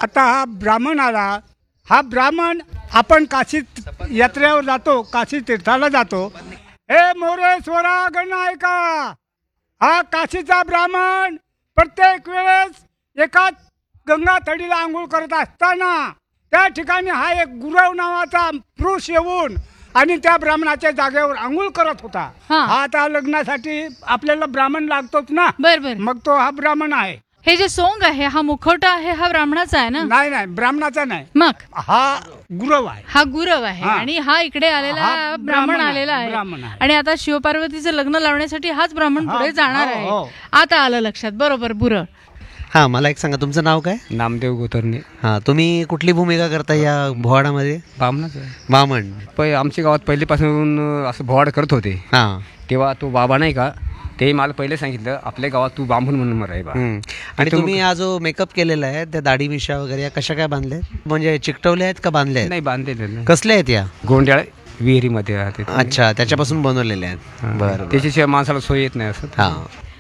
आता हा ब्राह्मण आला, हा ब्राह्मण आपण काशीत यात्रेवर जातो, काशी तीर्थाला जातो. हे मोरेश्वरा गणायका, हा काशीचा ब्राह्मण प्रत्येक वेळेस एका गंगा थडीला आंघोळ करत असताना त्या ठिकाणी हा एक गुरव नावाचा पुरुष येऊन आणि त्या ब्राह्मणाच्या जागेवर आंघोळ करत होता. हा. हा आता लग्नासाठी आपल्याला ब्राह्मण लागतोच ना, बर बर. मग तो हा ब्राह्मण आहे. हे जे सोंग आहे, हा मुखवटा आहे, हा ब्राह्मणाचा आहे ना? नाही नाही, ब्राह्मणाचा नाही, मग हा गुरव आहे. हा गुरव आहे हा. आणि हा इकडे आलेला हा ब्राह्मण ब्राह्मण आहे, आलेला आहे. ब्राह्मण आहे. आणि आता शिवपार्वतीचं लग्न लावण्यासाठी हाच ब्राह्मण हा, पुढे जाणार हो, आहे. हो. आता आलं लक्षात. बरोबर. बुरळ. हां, मला एक सांगा, तुमचं नाव काय? नामदेव गोतरणे. हां, तुम्ही कुठली भूमिका करता या भोवाडामध्ये? बामणाच आहे. वामन. आमच्या गावात पहिलेपासून असं भोवाड करत होते. हां. तेव्हा तो बाबा नाही का, ते मला पहिले सांगितलं आपल्या गावात तू बांबून म्हणून मराय बा. आणि तुम्ही हा जो मेकअप केलेला आहे, त्या दाढी मिशा वगैरे या कशा काय बांधल्या? म्हणजे चिकटवले आहेत का बांधले आहेत? नाही बांधलेलं नाही. कसले आहेत या? गोंड्याळ विहिरीमध्ये राहते. अच्छा, त्याच्यापासून बनवलेले आहेत. बरं. त्याच्याशिवाय माणसाला सोय येत नाही असं. हां.